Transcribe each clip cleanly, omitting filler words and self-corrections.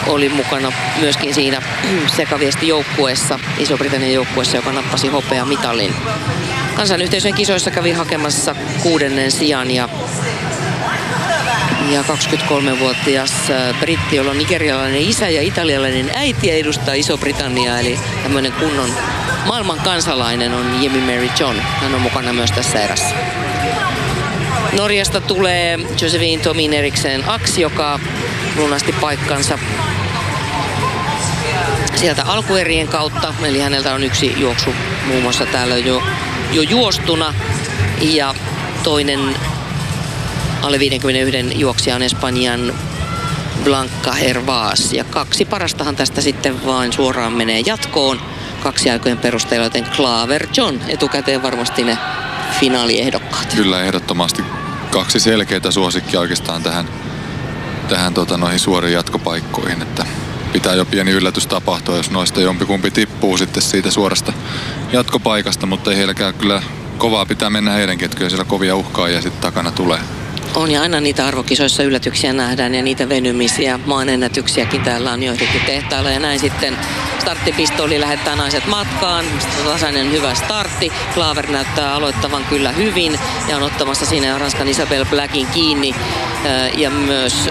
oli mukana myöskin siinä sekaviestijoukkueessa, Iso-Britannian joukkueessa, joka nappasi hopeamitalin. Kansanyhteisön kisoissa kävi hakemassa 6. sijan ja 23-vuotias britti, jolla on nigerialainen isä ja italialainen äiti ja edustaa Iso-Britanniaa, eli tämmöinen kunnon maailman kansalainen on Jemi Mary John. Hän on mukana myös tässä erässä. Norjasta tulee Josephine Tomin Eriksen Aks, joka lunasti paikkansa sieltä alkuerien kautta. Eli häneltä on yksi juoksu muun muassa täällä jo juostuna. Ja toinen alle 51 juoksija on Espanjan Blanca Hervás. Ja 2 parastahan tästä sitten vain suoraan menee jatkoon 2 aikojen perusteella, joten Claver John etukäteen varmasti ne finaaliehdokkaat. Kyllä ehdottomasti 2 selkeitä suosikkia oikeastaan tähän noihin suoriin jatkopaikkoihin, että pitää jo pieni yllätys tapahtua, jos noista jompikumpi tippuu sitten siitä suorasta jatkopaikasta, mutta ei heilläkään kyllä kovaa pitää mennä heidänkin, että kyllä siellä kovia uhkaajia sitten takana tulee. On ja aina niitä arvokisoissa yllätyksiä nähdään ja niitä venymisiä, maanennätyksiäkin täällä on joitakin tehtailla ja näin sitten starttipistooli lähettää naiset matkaan. Tasainen hyvä startti. Claver näyttää aloittavan kyllä hyvin ja on ottamassa siinä Ranskan Isabelle Blackin kiinni ja myös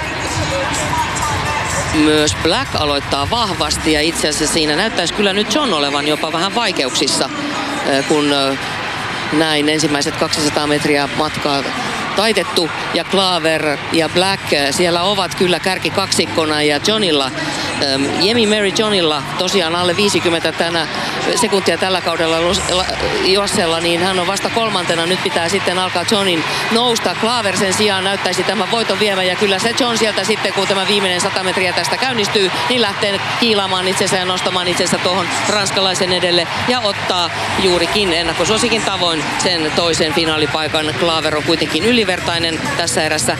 Black aloittaa vahvasti ja itse asiassa siinä näyttäisi kyllä nyt John olevan jopa vähän vaikeuksissa, kun näin ensimmäiset 200 metriä matkaa taitettu ja Claver ja Black siellä ovat kyllä kärkikaksikkona ja Johnilla, Jemi Mary Johnilla tosiaan alle 50 sekuntia tällä kaudella juossella, niin hän on vasta 3. Nyt pitää sitten alkaa Johnin nousta. Claver sen sijaan näyttäisi tämän voiton viemään ja kyllä se John sieltä sitten, kun tämä viimeinen 100 metriä tästä käynnistyy, niin lähtee kiilaamaan itsensä ja nostamaan itsensä tuohon ranskalaisen edelle ja ottaa juurikin ennakkosuosikin tavoin sen toisen finaalipaikan. Claver on kuitenkin ylivertainen tässä erässä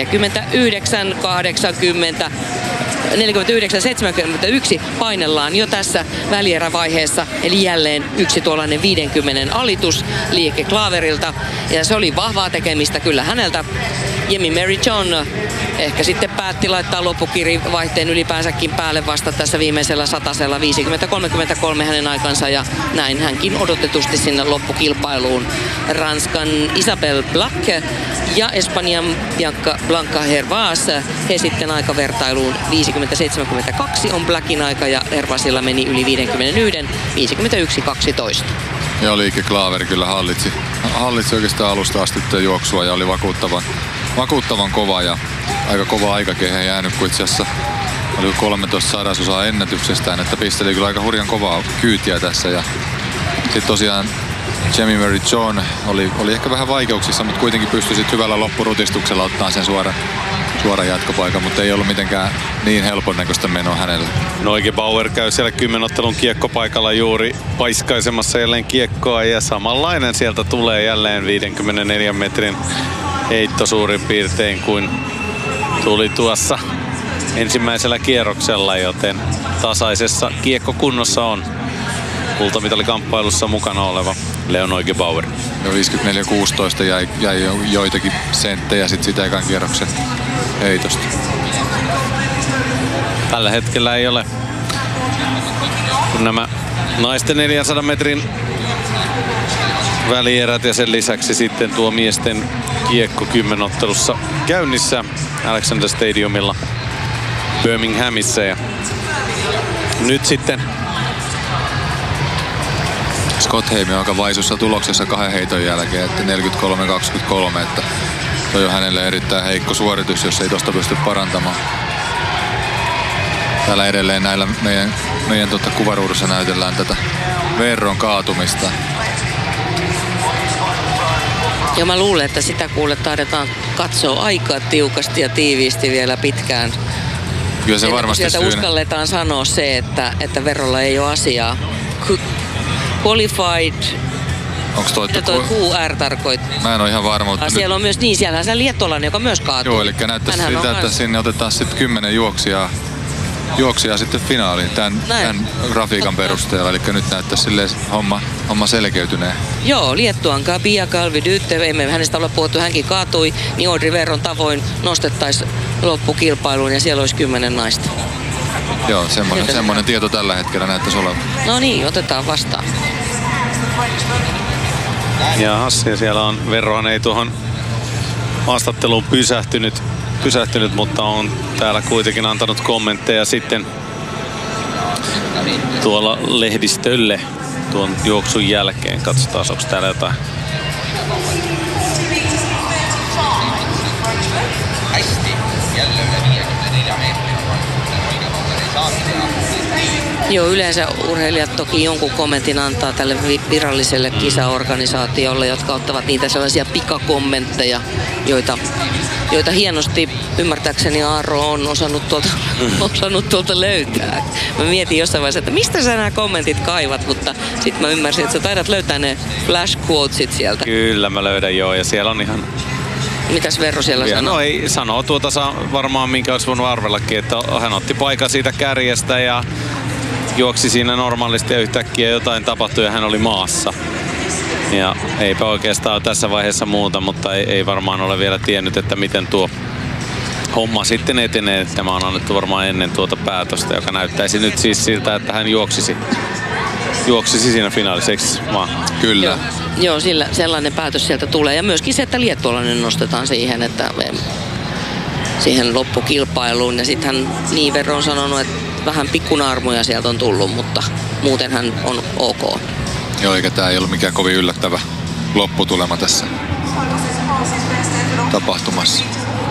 49-71 painellaan jo tässä välierävaiheessa. Eli jälleen yksi tuollainen 50 alitusliike Claverilta. Ja se oli vahvaa tekemistä kyllä häneltä. Jemi Mary John ehkä sitten päätti laittaa loppukirivaihteen ylipäänsäkin päälle vasta tässä viimeisellä satasella. 50-33 hänen aikansa ja näin hänkin odotetusti sinne loppukilpailuun. Ranskan Isabelle Black ja Espanjan Blanca Hervás. He sitten aikavertailuun 50-72 on Blackin aika ja Hervásilla meni yli 51, 51-12. Joo, liike Claver kyllä hallitsi oikeastaan alusta asti juoksua ja oli vakuuttavan kova ja aika kova aikakin ei jäänyt, kun itse asiassa oli 13 ennätyksestään, että pisteli kyllä aika hurjan kovaa kyytiä tässä ja sitten tosiaan Jemi Mary John oli ehkä vähän vaikeuksissa, mutta kuitenkin pystyi sitten hyvällä loppurutistuksella ottaa sen suoran jatkopaikan, mutta ei ollut mitenkään niin helpon näköistä menoa hänelle. Noike Bauer käy siellä 10-ottelun kiekkopaikalla juuri paiskaisemassa jälleen kiekkoa ja samanlainen sieltä tulee jälleen 54 metrin heitto suurin piirtein kuin tuli tuossa ensimmäisellä kierroksella, joten tasaisessa kiekkokunnossa on kultamitalikamppailussa mukana oleva Leo Noike Bauer. Jo 54-16 jäi joitakin senttejä sit sitä ekan kierroksen heitosta. Tällä hetkellä ei ole, kun nämä naisten 400 metrin välierät ja sen lisäksi sitten tuo miesten kiekko 10-ottelussa käynnissä Alexander Stadiumilla Birminghamissa ja nyt sitten Scott Heimi on aika vaisussa tuloksessa 2 heiton jälkeen, että 43-23, että se on jo hänelle erittäin heikko suoritus, jos ei tosta pysty parantamaan. Täällä edelleen näillä meidän kuvaruudussa näytellään tätä Verron kaatumista. Ja mä luulen, että sitä taidetaan katsoa aika tiukasti ja tiiviisti vielä pitkään. Kyllä se varmasti sieltä uskalletaan sanoa se, että Verrolla ei ole asiaa. Qualified. Onko toi QR tarkoittaa? Mä en ole ihan varma. Mutta siellä on myös siellä on se liettualainen, joka myös kaatuu. Joo, eli näyttäisi siltä, että sinne otetaan sitten 10 juoksijaa sitten finaaliin tämän grafiikan perusteella. Eli nyt näyttäisi silleen homma selkeytyneen. Joo, Liettuan Gabia Galvidytte, emme hänestä ole puhuttu, hänkin kaatui, niin Audrey Verron tavoin nostettaisiin loppukilpailuun ja siellä olisi 10 naista. Joo, semmoinen tieto tällä hetkellä näyttäisi olevan. No niin, otetaan vastaan. Ja Hassi siellä on, Verrohan ei tuohon haastatteluun pysähtynyt, mutta on täällä kuitenkin antanut kommentteja sitten tuolla lehdistölle tuon juoksun jälkeen. Katsotaan, onko täällä jotain. Joo, yleensä urheilijat toki jonkun kommentin antaa tälle viralliselle kisaorganisaatiolle, jotka ottavat niitä sellaisia pikakommentteja, joita hienosti ymmärtääkseni Aaro on osannut tuolta löytää. Mä mietin jossain vaiheessa, että mistä sä nämä kommentit kaivat, mutta sitten mä ymmärsin, että sä taidat löytää ne flash quotesit sieltä. Kyllä mä löydän joo, ja siellä on ihan... Mitäs Verro siellä sanoo? No ei sanoo varmaan minkä olisi voinut arvellakin, että hän otti paikan siitä kärjestä ja juoksi siinä normaalisti ja yhtäkkiä jotain tapahtui ja hän oli maassa. Ja eipä oikeastaan tässä vaiheessa muuta, mutta ei varmaan ole vielä tiennyt, että miten tuo homma sitten etenee. Tämä on annettu varmaan ennen tuota päätöstä, joka näyttäisi nyt siis siltä, että hän juoksisi siinä finaalissa, eikö vaan? Kyllä. Joo, sellainen päätös sieltä tulee. Ja myöskin se, että liettualainen nostetaan siihen loppukilpailuun. Ja sitten hän niin verran on sanonut, että vähän pikkunaarmuja sieltä on tullut, mutta muuten hän on ok. Joo, eikä tää ei ollut mikään kovin yllättävä lopputulema tässä tapahtumassa.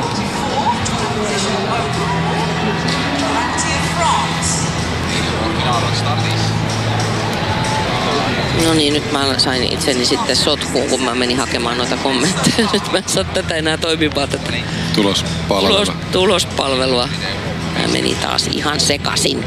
No niin, nyt mä sain itseni sitten sotkuun, kun mä menin hakemaan noita kommentteja. Nyt mä en saa tätä enää toimimaan tätä tulospalvelua. Mä meni taas ihan sekasin.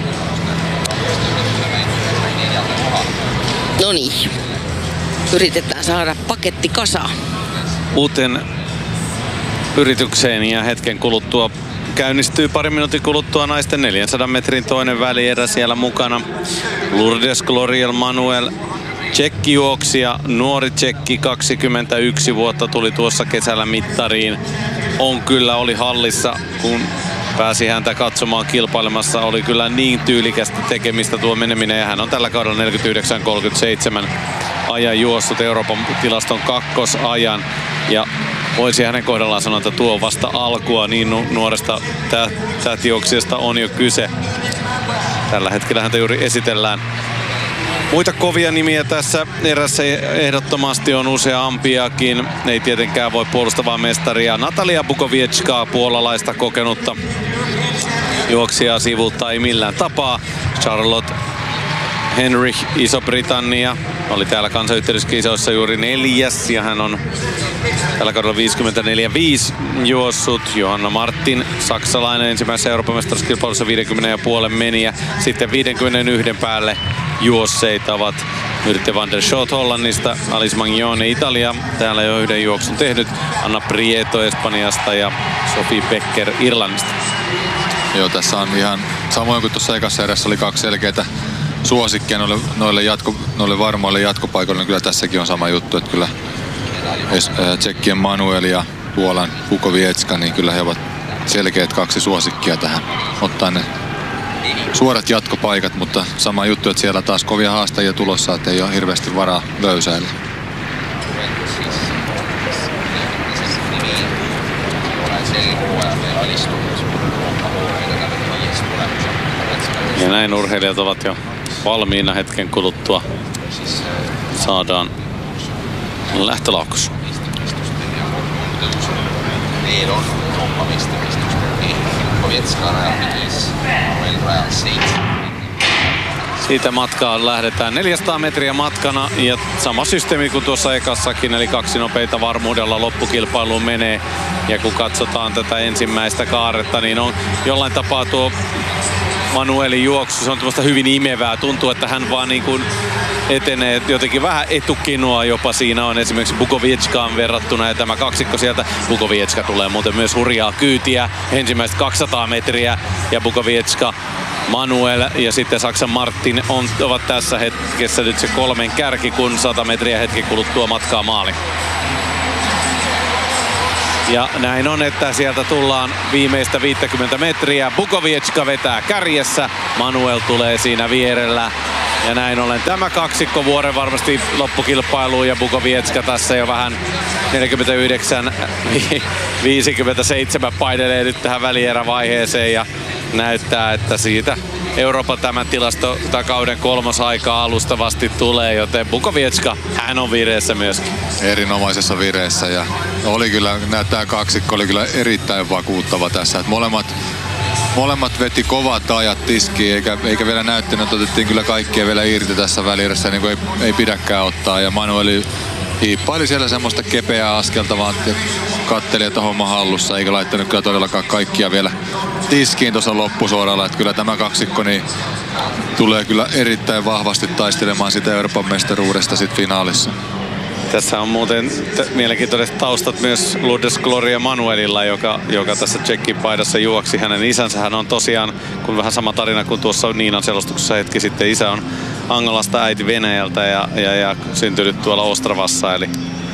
No niin, yritetään saada paketti kasaan. Uuteen yritykseen ja hetken kuluttua käynnistyy pari minuutin kuluttua naisten 400 metrin toinen välierä siellä mukana. Lourdes Gloriel Manuel, tsekkijuoksija, nuori tsekki, 21 vuotta, tuli tuossa kesällä mittariin. Oli hallissa, kun pääsi häntä katsomaan kilpailemassa. Oli kyllä niin tyylikästä tekemistä tuo meneminen ja hän on tällä kaudella 49.37 ajan juossut Euroopan tilaston kakkosajan. Ja voisi hänen kohdallaan sanoa, että tuo vasta alkua, niin nuoresta tähtijuoksijasta on jo kyse. Tällä hetkellä häntä juuri esitellään. Muita kovia nimiä tässä erässä ehdottomasti on useampiakin. Ei tietenkään voi puolustavaa mestaria. Natalia Bukowieczka, puolalaista kokenutta juoksijaa sivuuttaa ei millään tapaa. Charlotte Henrich, Iso-Britannia, oli täällä kansanyhteydeskisoissa juuri 4. ja hän on tällä kaudella 54.5 juossut. Johanna Martin, saksalainen, ensimmäisessä Euroopan mestaruuskilpailussa 50,5 meni ja sitten 51 päälle juosseita ovat Myrte van der Schot Hollannista, Alice Magnone Italia, täällä jo yhden juoksun tehnyt, Anna Prieto Espanjasta ja Sophie Becker Irlannista. Joo, tässä on ihan samoin kuin tuossa ekassa erässä oli 2 selkeitä suosikkia noille varmoille jatkopaikoille, niin kyllä tässäkin on sama juttu, että kyllä tsekkien Manuel ja Puolan Bukowieczka, niin kyllä he ovat selkeät 2 suosikkia tähän ottaa ne suorat jatkopaikat, mutta sama juttu, että siellä taas kovia haastajia tulossa, että ei ole hirveästi varaa löysäillä. Ja näin urheilijat ovat jo valmiina hetken kuluttua. Saadaan lähtölaukus. Siitä matkaa lähdetään 400 metriä matkana ja sama systeemi kuin tuossa ekassakin, eli 2 nopeita varmuudella loppukilpailuun menee. Ja kun katsotaan tätä ensimmäistä kaaretta, niin on jollain tapaa tuo Manuelin juoksu, se on tämmöistä hyvin imevää. Tuntuu, että hän vaan niin kuin etenee jotenkin vähän etukinoa jopa siinä on esimerkiksi Bukowieczkaan verrattuna ja tämä kaksikko sieltä. Bukowieczka tulee muuten myös hurjaa kyytiä. Ensimmäiset 200 metriä ja Bukowieczka, Manuel ja sitten Saksan Martin ovat tässä hetkessä nyt se 3 kärki, kun 100 metriä hetki kuluttua matkaa maaliin. Ja näin on, että sieltä tullaan viimeistä 50 metriä. Bukowiecka vetää kärjessä, Manuel tulee siinä vierellä. Ja näin ollen tämä kaksikko vuoren varmasti loppukilpailuun ja Bukowiecka tässä jo vähän 49-57 painelee nyt tähän välierävaiheeseen ja näyttää, että siitä Euroopan tämän kauden kolmas aika alustavasti tulee, joten Bukowiecka, hän on vireessä myöskin. Erinomaisessa vireessä ja oli kyllä, tämä kaksikko oli kyllä erittäin vakuuttava tässä, että molemmat veti kovat ajat tiskiin, eikä vielä näyttänyt, että otettiin kyllä kaikkea vielä irti tässä välierässä, niin kuin ei pidäkään ottaa. Ja Manueli hiippaili siellä semmoista kepeää askelta, vaan katteli, että homma hallussa, eikä laittanut kyllä todellakaan kaikkia vielä tiskiin tuossa loppusuoralla. Että kyllä tämä kaksikko niin tulee kyllä erittäin vahvasti taistelemaan sitä Euroopan mestaruudesta sit finaalissa. Tässä on muuten mielenkiintoiset taustat myös Lourdes Gloria Manuelilla, joka tässä Tšekin paidassa juoksi. Hänen isänsä hän on tosiaan, kun vähän sama tarina kuin tuossa Niinan selostuksessa hetki sitten, isä on Angolasta, äiti Venäjältä ja syntynyt tuolla Ostravassa. Eli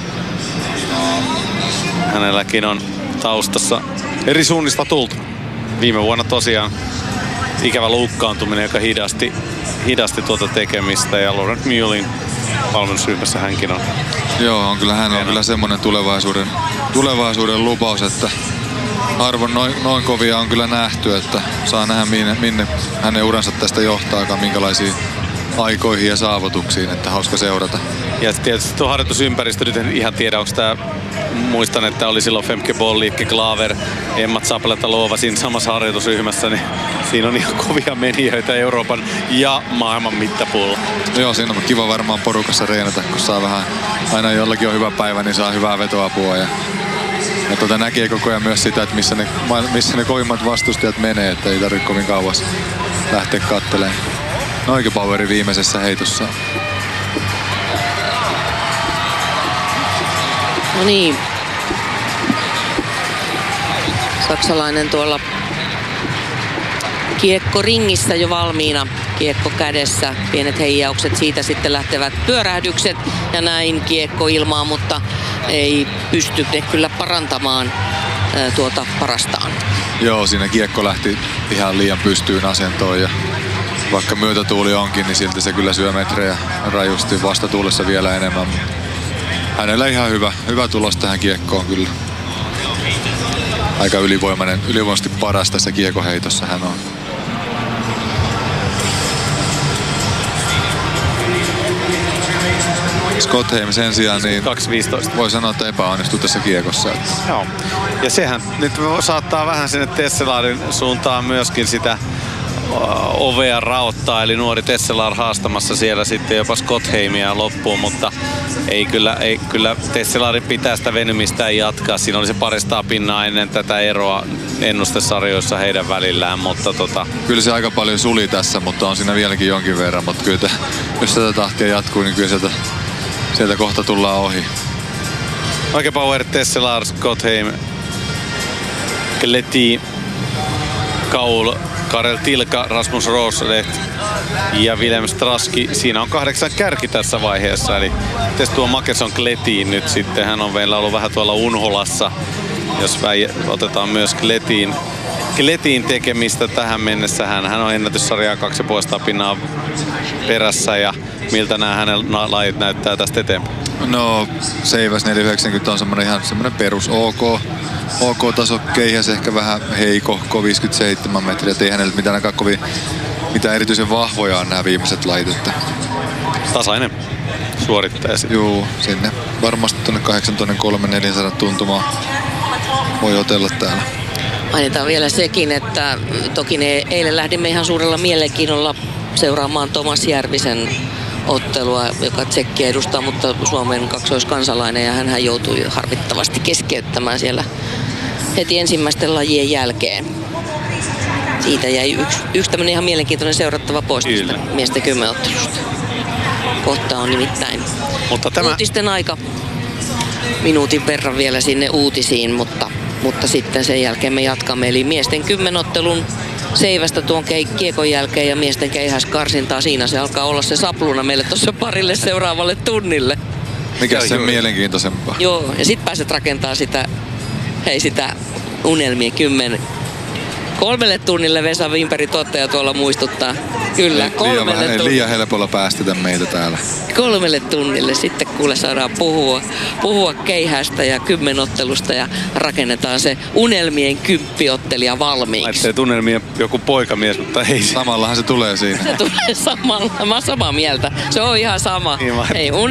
hänelläkin on taustassa eri suunnista tultu. Viime vuonna tosiaan ikävä loukkaantuminen, joka hidasti tuota tekemistä, ja Laurent Muehlin valmennusryhmässä hänkin on. Joo, hän on kyllä semmoinen tulevaisuuden lupaus, että harvoin noin kovia on kyllä nähty, että saa nähdä minne hänen uransa tästä johtaakaan, minkälaisiin aikoihin ja saavutuksiin, että hauska seurata. Ja tietysti tuo harjoitusympäristö, nyt en ihan tiedä, onko tämä, muistan, että oli silloin Femke Boll, Liike Klaver, Emma Zaplatalova siinä samassa harjoitusryhmässä, niin siinä on ihan kovia menijöitä Euroopan ja maailman mittapuulla. Joo, siinä on kiva varmaan porukassa reenata, kun saa vähän, aina jollakin on hyvä päivä, niin saa hyvää vetoapua ja näkee koko ajan myös sitä, että missä ne kovimmat vastustajat menee, että ei tarvitse kovin kauas lähteä katselemaan. Neugebaueri viimeisessä heitossa. No niin. Saksalainen tuolla kiekko ringissä jo valmiina. Kiekko kädessä, pienet heijaukset, siitä sitten lähtevät pyörähdykset ja näin kiekko ilmaan, mutta ei pysty ne kyllä parantamaan tuota parastaan. Joo, siinä kiekko lähti ihan liian pystyyn asentoon ja vaikka myötätuuli onkin, niin silti se kyllä syö metrejä rajusti, vastatuulessa vielä enemmän. Hänellä ihan hyvä tulos tähän kiekkoon kyllä. Aika ylivoimaisesti paras tässä kiekoheitossa hän on. Skotheim sen sijaan niin 2.15. Voi sanoa, että epäonnistui tässä kiekossa. Joo. Ja sehän nyt saattaa vähän sinne Tesselarin suuntaan myöskin sitä ovea raottaa, eli nuori Tesselar haastamassa siellä sitten jopa Skotheimia loppuun, mutta ei kyllä Tesselarin pitää sitä venymistä jatkaa. Siinä oli se paristaa pinnaa ennen tätä eroa ennustesarjoissa heidän välillään, mutta Kyllä se aika paljon suli tässä, mutta on siinä vieläkin jonkin verran, mutta kyllä jos tätä tahtia jatkuu, niin kyllä sieltä kohta tullaan ohi. Neugebauer, Tesselar, Skotheim, Kleti, Kaul, Karel Tilka, Rasmus Rosleht ja Willem Straski. Siinä on 8 kärki tässä vaiheessa. Eli tuo Makeson Kletiin nyt sitten. Hän on meillä ollut vähän tuolla Unholassa. Jos otetaan myös Kletiin tekemistä tähän mennessä. Hän on ennätyssarjaa 2,5 pinnaa perässä. Ja miltä nämä hänen lajit näyttää tästä eteenpäin? No, Seiväs 490 on semmoinen perus OK-taso, keihäs ehkä vähän heikohko 57 metriä. Ei hänellä mitään erityisen vahvoja on nämä viimeiset lajit. Että tasainen suorittaja. Juu, sinne varmasti tuonne 8,400 tuntumaan voi otella täällä. Mainitaan vielä sekin, että toki eilen lähdimme ihan suurella mielenkiinnolla seuraamaan Tomas Järvisen ottelua, joka Tsekkiä edustaa, mutta Suomen kaksoiskansalainen, ja hän joutui harvittavasti keskeyttämään siellä heti ensimmäisten lajien jälkeen. Siitä jäi yksi tämmöinen ihan mielenkiintoinen seurattava pois tästä miesten 10-ottelusta. Kohta on nimittäin uutisten aika. Minuutin verran vielä sinne uutisiin, mutta sitten sen jälkeen me jatkamme. Eli miesten 10-ottelun Seivästä tuon kiekon jälkeen ja miesten keihäskarsintaa. Siinä se alkaa olla se sapluna meille tuossa parille seuraavalle tunnille. Mikä sen mielenkiintoisempaa? Joo, ja sit pääset rakentaa sitä Hei sitä unelmien 3 tunnille Vesa Wimberg tuottaja tuolla muistuttaa. Kyllä, 3 tunnille. Liian helpolla päästetä meitä täällä. 3 tunnille sitten kuule saadaan puhua keihästä ja 10-ottelusta ja rakennetaan se unelmien 10-ottelija valmiiksi. Laittee tunnelmien joku poikamies, mutta ei se. Samallahan se tulee siinä. Se tulee samalla. Mä oon samaa mieltä. Se on ihan sama. Niin, Ei,